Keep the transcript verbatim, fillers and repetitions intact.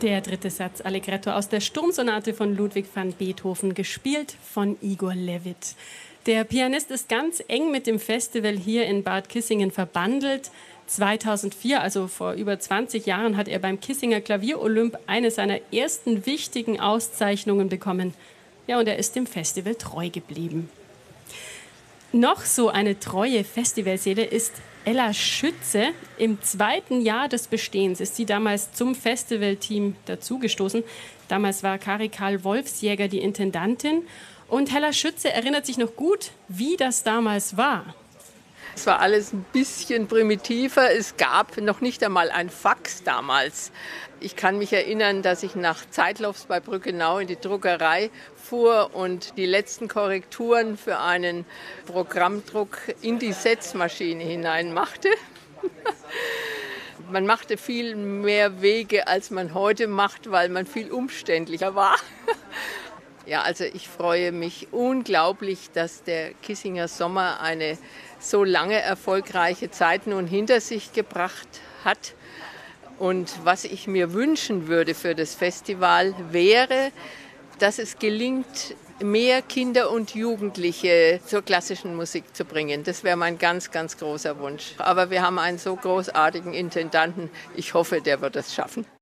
Der dritte Satz Allegretto aus der Sturmsonate von Ludwig van Beethoven, gespielt von Igor Levit. Der Pianist ist ganz eng mit dem Festival hier in Bad Kissingen verbandelt. zweitausendvier, also vor über zwanzig Jahren, hat er beim Kissinger Klavierolymp eine seiner ersten wichtigen Auszeichnungen bekommen. Ja, und er ist dem Festival treu geblieben. Noch so eine treue Festivalseele ist Ella Schütze. Im zweiten Jahr des Bestehens ist sie damals zum Festivalteam dazugestoßen. Damals war Kari Karl Wolfsjäger die Intendantin. Und Ella Schütze erinnert sich noch gut, wie das damals war. Es war alles ein bisschen primitiver. Es gab noch nicht einmal ein Fax damals. Ich kann mich erinnern, dass ich nach Zeitlofs bei Brückenau in die Druckerei fuhr und die letzten Korrekturen für einen Programmdruck in die Setzmaschine hinein machte. Man machte viel mehr Wege, als man heute macht, weil man viel umständlicher war. Ja, also ich freue mich unglaublich, dass der Kissinger Sommer eine so lange erfolgreiche Zeit nun hinter sich gebracht hat. Und was ich mir wünschen würde für das Festival wäre, dass es gelingt, mehr Kinder und Jugendliche zur klassischen Musik zu bringen. Das wäre mein ganz, ganz großer Wunsch. Aber wir haben einen so großartigen Intendanten. Ich hoffe, der wird es schaffen.